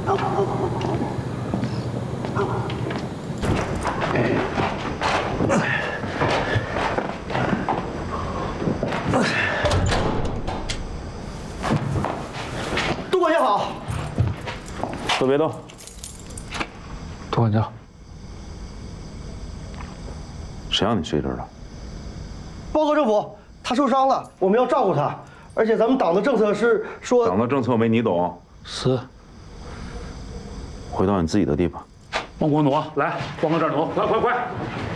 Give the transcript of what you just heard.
杜管家好。 都别动。 杜管家， 谁让你睡这儿的？ 报告政府，他受伤了，我们要照顾他。而且咱们党的政策是说， 党的政策没你懂。 是。 回到你自己的地方。 往过挪，来，往我这儿挪，快快快！